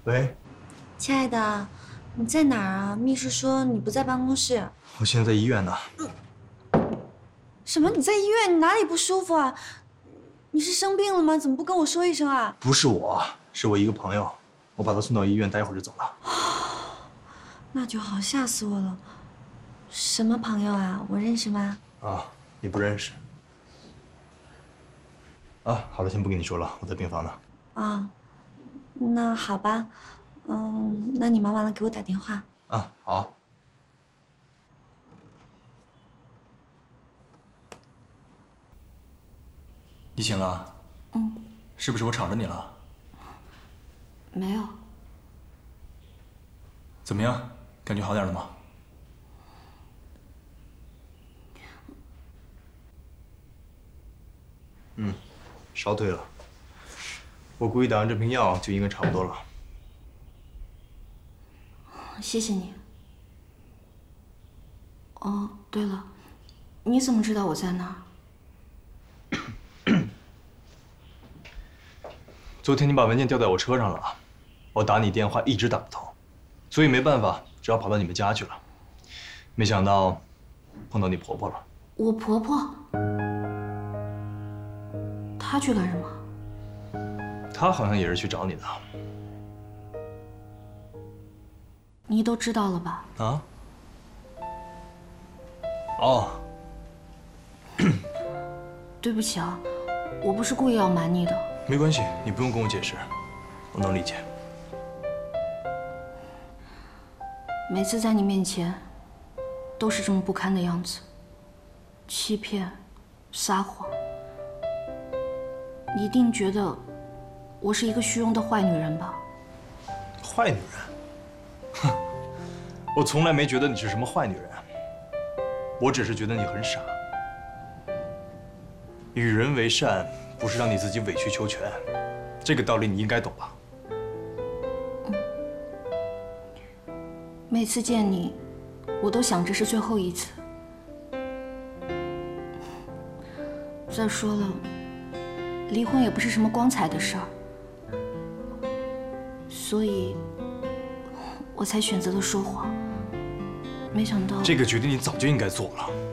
喂， 亲爱的，你在哪儿啊？秘书说你不在办公室。 我现在在医院呢。 什么？你在医院？你哪里不舒服啊？你是生病了吗？怎么不跟我说一声啊？ 不是我，是我一个朋友，我把他送到医院，待一会儿就走了。 那就好，吓死我了。什么朋友啊？我认识吗？ 啊，你不认识。啊，好了，先不跟你说了，我在病房呢。 啊，那好吧。那你忙完了给我打电话。 啊，好。你醒了？是不是我吵着你了？ 没有。 怎么样？感觉好点了吗？烧退了。我估计打完这瓶药就应该差不多了。 谢谢你。哦，对了，你怎么知道我在那儿？ 昨天你把文件掉在我车上了，我打你电话一直打不通，所以没办法，只好跑到你们家去了。没想到碰到你婆婆了。 我婆婆？她去干什么？ 她好像也是去找你的。 你都知道了吧？ 啊？哦， 对不起啊，我不是故意要瞒你的。 没关系，你不用跟我解释，我能理解。 每次在你面前，都是这么不堪的样子，欺骗、撒谎。你一定觉得我是一个虚荣的坏女人吧？ 坏女人？哼，我从来没觉得你是什么坏女人，我只是觉得你很傻。与人为善，不是让你自己委曲求全，这个道理你应该懂吧？ 每次见你，我都想这是最后一次。再说了，离婚也不是什么光彩的事儿，所以我才选择了说谎。没想到这个决定你早就应该做了。